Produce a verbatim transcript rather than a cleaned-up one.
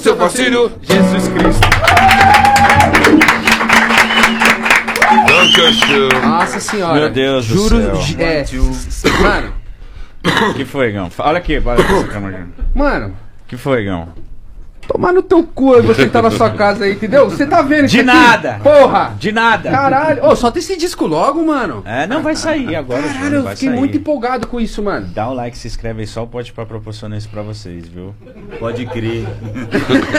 seu parceiro, Jesus Cristo. Nossa senhora. Meu Deus do Juro, céu. ju- é, mano, O que foi, Gão? Olha aqui, olha aqui essa câmera. mano, O que foi, Gão? tomar no teu cu aí você tá na sua casa aí, entendeu? Você tá vendo isso De aqui? nada. Porra! De nada. Caralho! Ô, solta esse disco logo, mano! É, não vai sair agora. Caralho, Júnior, eu vai fiquei sair. muito empolgado com isso, mano. Dá um like, se inscreve aí, só o Pode Pá proporciona isso pra vocês, viu? Pode crer.